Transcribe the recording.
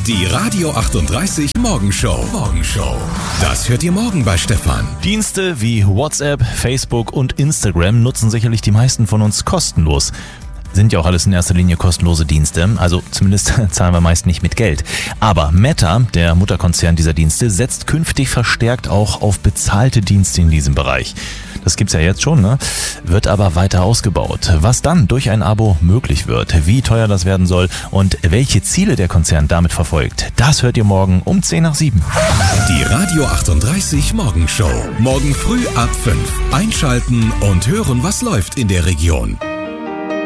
Die Radio 38 Morgenshow. Das hört ihr morgen bei Stefan. Dienste wie WhatsApp, Facebook und Instagram nutzen sicherlich die meisten von uns kostenlos. Sind ja auch alles in erster Linie kostenlose Dienste, also zumindest zahlen wir meist nicht mit Geld. Aber Meta, der Mutterkonzern dieser Dienste, setzt künftig verstärkt auch auf bezahlte Dienste in diesem Bereich. Das gibt's ja jetzt schon, ne? Wird aber weiter ausgebaut. Was dann durch ein Abo möglich wird, wie teuer das werden soll und welche Ziele der Konzern damit verfolgt, das hört ihr morgen um 6:50. Die Radio 38 Morgenshow. Morgen früh ab 5. Einschalten und hören, was läuft in der Region.